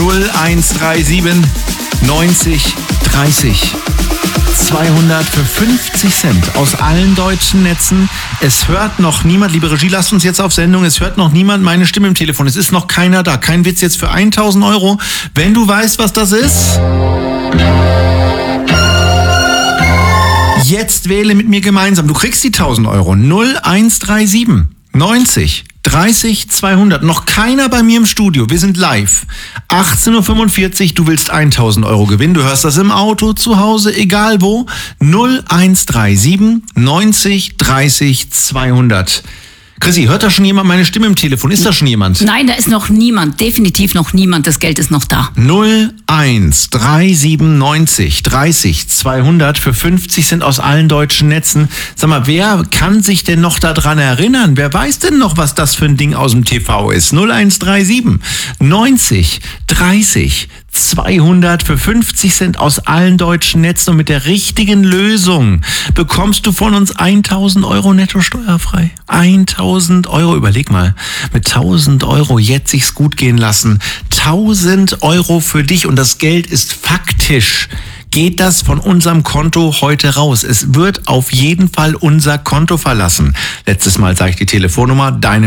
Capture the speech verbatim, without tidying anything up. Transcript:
null eins drei sieben neunzig dreißig zweihundert für fünfzig Cent aus allen deutschen Netzen. Es hört noch niemand, liebe Regie, lasst uns jetzt auf Sendung, es hört noch niemand meine Stimme im Telefon. Es ist noch keiner da. Kein Witz, jetzt für tausend Euro. Wenn du weißt, was das ist, jetzt wähle mit mir gemeinsam. Du kriegst die tausend Euro. null eins drei sieben neunzig dreißig zweihundert. Noch keiner bei mir im Studio. Wir sind live. achtzehn Uhr fünfundvierzig. Du willst tausend Euro gewinnen. Du hörst das im Auto, zu Hause, egal wo. null eins drei sieben neunzig dreißig zweihundert. Chrissy, hört da schon jemand meine Stimme im Telefon? Ist da schon jemand? Nein, da ist noch niemand. Definitiv noch niemand. Das Geld ist noch da. null eins drei sieben neunzig dreißig zweihundert für fünfzig Cent aus allen deutschen Netzen. Sag mal, wer kann sich denn noch daran erinnern? Wer weiß denn noch, was das für ein Ding aus dem T V ist? null eins drei sieben neunzig dreißig zweihundert für fünfzig Cent aus allen deutschen Netzen. Und mit der richtigen Lösung bekommst du von uns tausend Euro netto steuerfrei. tausend Euro, überleg mal, mit tausend Euro jetzt sich's gut gehen lassen. tausend Euro für dich und das Geld ist faktisch. Geht das von unserem Konto heute raus? Es wird auf jeden Fall unser Konto verlassen. Letztes Mal sage ich die Telefonnummer, deine